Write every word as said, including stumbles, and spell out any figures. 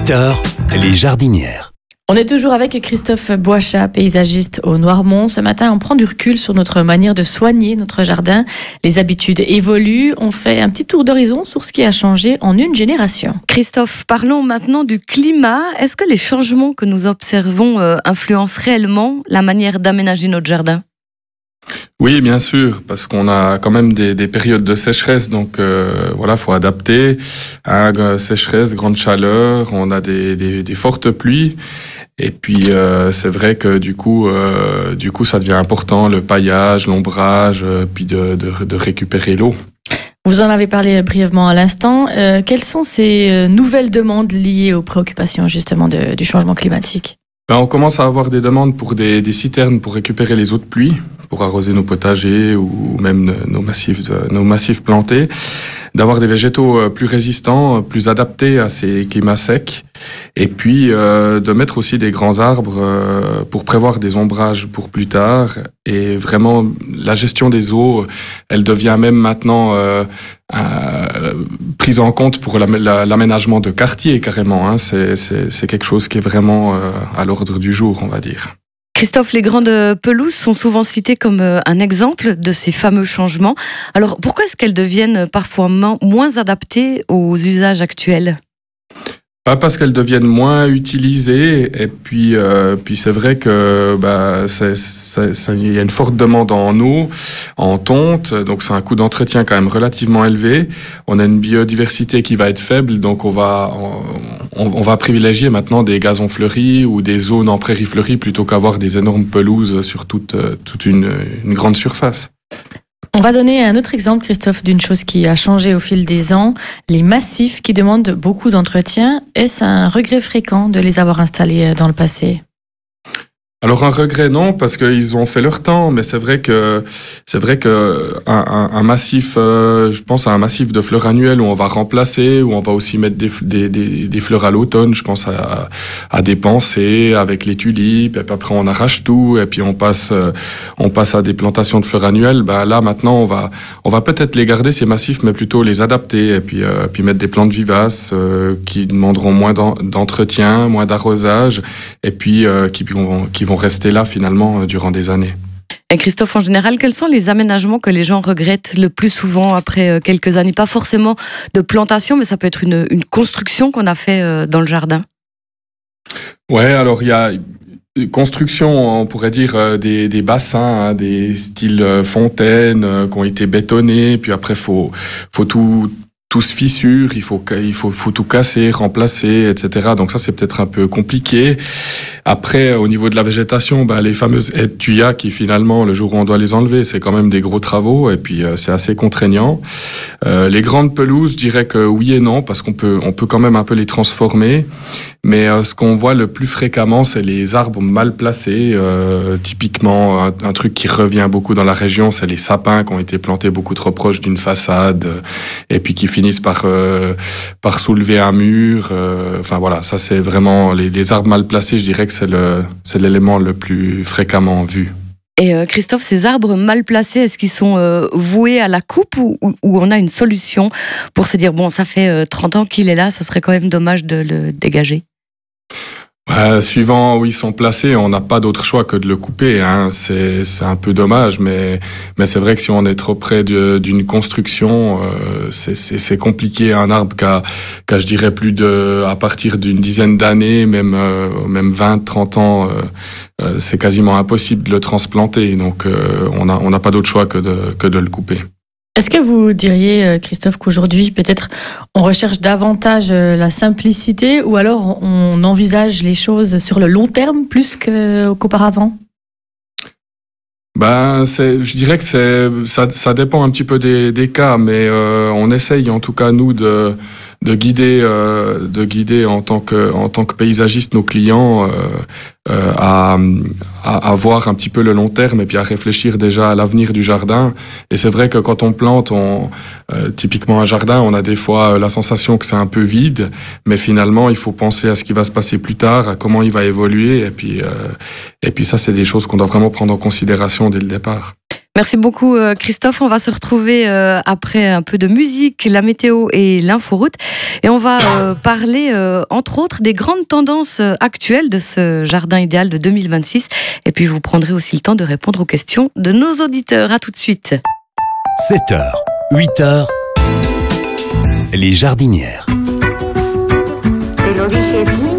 huit heures, les jardinières. On est toujours avec Christophe Boichat, paysagiste au Noirmont. Ce matin, on prend du recul sur notre manière de soigner notre jardin. Les habitudes évoluent. On fait un petit tour d'horizon sur ce qui a changé en une génération. Christophe, parlons maintenant du climat. Est-ce que les changements que nous observons euh, influencent réellement la manière d'aménager notre jardin ? Oui, bien sûr, parce qu'on a quand même des, des périodes de sécheresse, donc euh, voilà, faut adapter. Hein, sécheresse, grande chaleur, on a des, des, des fortes pluies. Et puis euh, c'est vrai que du coup, euh, du coup, ça devient important le paillage, l'ombrage, euh, puis de, de, de récupérer l'eau. Vous en avez parlé brièvement à l'instant. Euh, quelles sont ces nouvelles demandes liées aux préoccupations justement de, du changement climatique ? Ben, on commence à avoir des demandes pour des, des citernes pour récupérer les eaux de pluie, pour arroser nos potagers ou même nos massifs, nos massifs plantés, d'avoir des végétaux plus résistants, plus adaptés à ces climats secs, et puis euh, de mettre aussi des grands arbres euh, pour prévoir des ombrages pour plus tard. Et vraiment, la gestion des eaux, elle devient même maintenant euh, euh, prise en compte pour la, la, l'aménagement de quartiers carrément. Hein. C'est, c'est, c'est quelque chose qui est vraiment euh, à l'ordre du jour, on va dire. Christophe, les grandes pelouses sont souvent citées comme un exemple de ces fameux changements. Alors, pourquoi est-ce qu'elles deviennent parfois moins adaptées aux usages actuels ? Pas parce qu'elles deviennent moins utilisées, et puis euh, puis c'est vrai que bah c'est, c'est, c'est, il y a une forte demande en eau, en tonte, donc c'est un coût d'entretien quand même relativement élevé. On a une biodiversité qui va être faible, donc on va on, on va privilégier maintenant des gazons fleuris ou des zones en prairies fleuries plutôt qu'avoir des énormes pelouses sur toute toute une, une grande surface. On va donner un autre exemple, Christophe, d'une chose qui a changé au fil des ans. Les massifs qui demandent beaucoup d'entretien. Est-ce un regret fréquent de les avoir installés dans le passé ? Alors un regret non, parce qu'ils ont fait leur temps, mais c'est vrai que c'est vrai que un, un, un massif, euh, je pense à un massif de fleurs annuelles où on va remplacer, où on va aussi mettre des, des, des, des fleurs à l'automne. Je pense à, à des pensées avec les tulipes, et puis après on arrache tout, et puis on passe on passe à des plantations de fleurs annuelles. Ben là maintenant on va on va peut-être les garder ces massifs, mais plutôt les adapter, et puis euh, puis mettre des plantes vivaces euh, qui demanderont moins d'entretien, moins d'arrosage, et puis euh, qui vont qui vont rester là finalement durant des années. Et Christophe, en général, quels sont les aménagements que les gens regrettent le plus souvent après quelques années ? Pas forcément de plantation, mais ça peut être une, une construction qu'on a fait dans le jardin. Ouais, alors il y a construction, on pourrait dire des, des bassins, hein, des styles fontaines euh, qui ont été bétonnés, puis après faut faut tout tout se fissure, il faut il faut faut tout casser, remplacer, et cetera. Donc ça c'est peut-être un peu compliqué. Après, au niveau de la végétation, bah, les fameuses haies thuya qui finalement, le jour où on doit les enlever, c'est quand même des gros travaux et puis euh, c'est assez contraignant. Euh, les grandes pelouses, je dirais que oui et non, parce qu'on peut on peut quand même un peu les transformer. Mais euh, ce qu'on voit le plus fréquemment, c'est les arbres mal placés. Euh, typiquement, un, un truc qui revient beaucoup dans la région, c'est les sapins qui ont été plantés beaucoup trop proches d'une façade euh, et puis qui finissent par euh, par soulever un mur. Euh, enfin voilà, ça c'est vraiment les, les arbres mal placés. Je dirais que c'est le c'est l'élément le plus fréquemment vu. Et euh, Christophe, ces arbres mal placés, est-ce qu'ils sont euh, voués à la coupe ou, ou, ou on a une solution pour se dire bon, ça fait euh, trente ans qu'il est là, ça serait quand même dommage de le dégager? Euh, suivant où ils sont placés, on n'a pas d'autre choix que de le couper. Hein. C'est, c'est un peu dommage, mais, mais c'est vrai que si on est trop près de, d'une construction, euh, c'est, c'est, c'est compliqué. Un arbre qui a, qui a, je dirais, plus de, à partir d'une dizaine d'années, même, euh, même vingt, trente ans, euh, euh, c'est quasiment impossible de le transplanter. Donc, euh, on n'a on n'a pas d'autre choix que de, que de le couper. Est-ce que vous diriez, Christophe, qu'aujourd'hui, peut-être, on recherche davantage la simplicité ou alors on envisage les choses sur le long terme plus que, qu'auparavant ? Ben, c'est, je dirais que c'est, ça, ça dépend un petit peu des, des cas, mais euh, on essaye en tout cas, nous, de... de guider euh, de guider en tant que en tant que paysagiste nos clients euh, euh, à, à à voir un petit peu le long terme et puis à réfléchir déjà à l'avenir du jardin. Et c'est vrai que quand on plante, on euh, typiquement un jardin, on a des fois la sensation que c'est un peu vide, mais finalement il faut penser à ce qui va se passer plus tard, à comment il va évoluer, et puis euh, et puis ça c'est des choses qu'on doit vraiment prendre en considération dès le départ. Merci beaucoup Christophe. On va se retrouver après un peu de musique, la météo et l'inforoute. Et on va parler entre autres des grandes tendances actuelles de ce jardin idéal de deux mille vingt-six. Et puis vous prendrez aussi le temps de répondre aux questions de nos auditeurs. À tout de suite. sept heures, huit heures, les jardinières. Te lo dije bien.